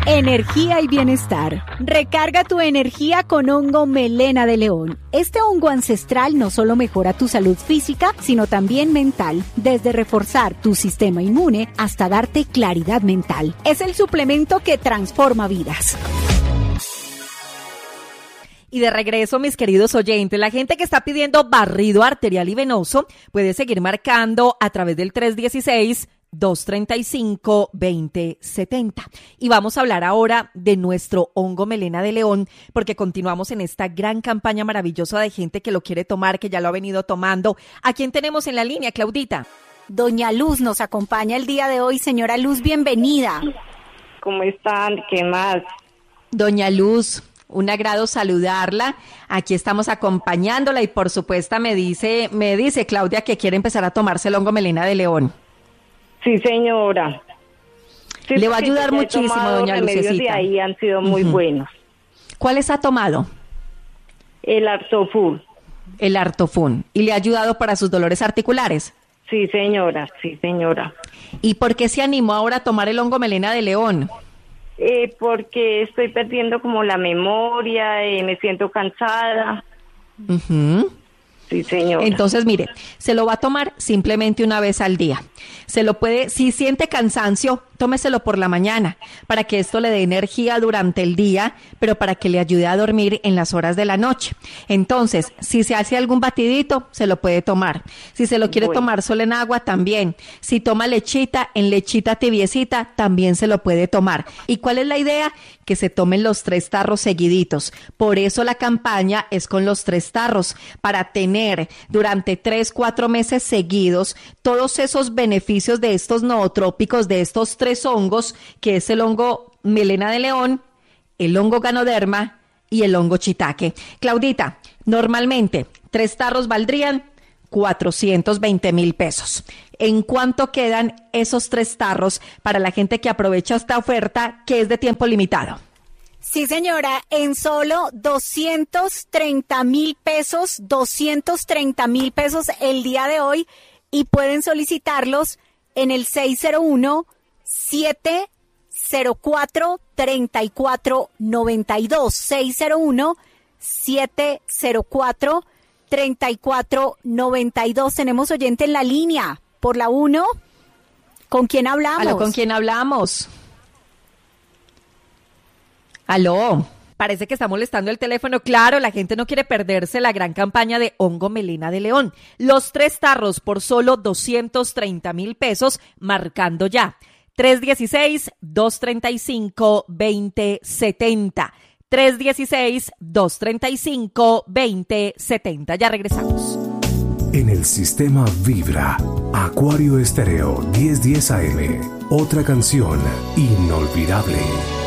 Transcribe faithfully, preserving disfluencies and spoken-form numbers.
Energía y bienestar. Recarga tu energía con hongo melena de león. Este hongo ancestral no solo mejora tu salud física, sino también mental, desde reforzar tu sistema inmune hasta darte claridad mental. Es el suplemento que transforma vidas. Y de regreso, mis queridos oyentes, la gente que está pidiendo barrido arterial y venoso puede seguir marcando a través del tres uno seis, dos tres cinco, dos cero siete cero. Y vamos a hablar ahora de nuestro hongo melena de león, porque continuamos en esta gran campaña maravillosa de gente que lo quiere tomar, que ya lo ha venido tomando. ¿A quién tenemos en la línea, Claudita? Doña Luz nos acompaña el día de hoy. Señora Luz, bienvenida. ¿Cómo están? ¿Qué más? Doña Luz, un agrado saludarla. Aquí estamos acompañándola y por supuesto me dice, me dice Claudia que quiere empezar a tomarse el hongo melena de león. Sí, señora. Sí, le va a ayudar muchísimo, doña Lucecita. Los remedios de ahí han sido muy uh-huh. buenos. ¿Cuáles ha tomado? El Artofun. El Artofun. ¿Y le ha ayudado para sus dolores articulares? Sí, señora, sí, señora. ¿Y por qué se animó ahora a tomar el hongo melena de león? Eh, porque estoy perdiendo como la memoria, eh, me siento cansada. Uh-huh. Sí, señora. Entonces, mire, se lo va a tomar simplemente una vez al día. Se lo puede, si siente cansancio, tómeselo por la mañana, para que esto le dé energía durante el día, pero para que le ayude a dormir en las horas de la noche. Entonces, si se hace algún batidito, se lo puede tomar. Si se lo quiere bueno. tomar solo en agua, también. Si toma lechita, en lechita tibiecita, también se lo puede tomar. ¿Y cuál es la idea? Que se tomen los tres tarros seguiditos. Por eso la campaña es con los tres tarros, para tener durante tres, cuatro meses seguidos todos esos beneficios de estos nootrópicos, de estos tres hongos, que es el hongo melena de león, el hongo ganoderma y el hongo shiitake. Claudita, normalmente tres tarros valdrían cuatrocientos veinte mil pesos. ¿En cuánto quedan esos tres tarros para la gente que aprovecha esta oferta que es de tiempo limitado? Sí, señora, en solo doscientos treinta mil pesos, doscientos treinta mil pesos el día de hoy, y pueden solicitarlos en el seis cero uno, siete cero cuatro, tres cuatro nueve dos, seis cero uno, siete cero cuatro, tres cuatro nueve dos. Tenemos oyente en la línea por la uno. ¿Con quién hablamos? ¿Aló, con quién hablamos? Aló. Parece que está molestando el teléfono. Claro, la gente no quiere perderse la gran campaña de hongo melena de león. Los tres tarros por solo doscientos treinta mil pesos, marcando ya. tres uno seis, dos tres cinco, dos cero siete cero. tres uno seis, dos tres cinco, dos cero siete cero. Ya regresamos. En el sistema Vibra, Acuario Estéreo diez diez A M. Otra canción inolvidable.